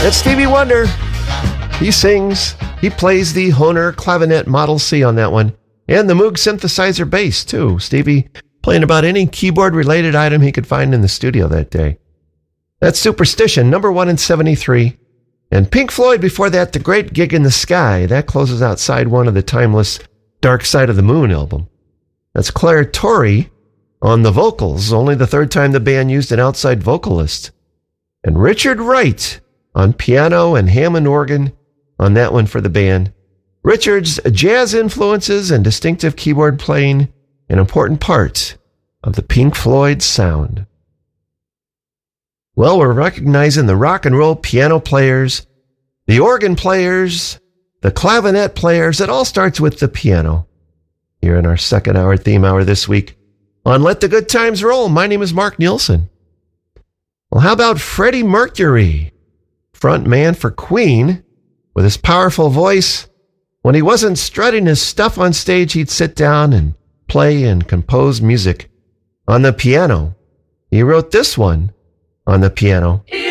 That's Stevie Wonder. He sings. He plays the Hohner Clavinet Model C on that one. And the Moog synthesizer bass, too. Stevie playing about any keyboard-related item he could find in the studio that day. That's Superstition, number 1 in 73. And Pink Floyd before that, The Great Gig in the Sky. That closes out side 1 of the timeless Dark Side of the Moon album. That's Claire Torrey on the vocals, only the third time the band used an outside vocalist. And Richard Wright on piano and Hammond organ on that one for the band. Richard's jazz influences and distinctive keyboard playing, an important part of the Pink Floyd sound. Well, we're recognizing the rock and roll piano players, the organ players, the clavinet players. It all starts with the piano. Here in our second hour theme hour this week on Let the Good Times Roll. My name is Mark Nielsen. Well, how about Freddie Mercury, front man for Queen, with his powerful voice? When he wasn't strutting his stuff on stage, he'd sit down and play and compose music on the piano. He wrote this one on the piano.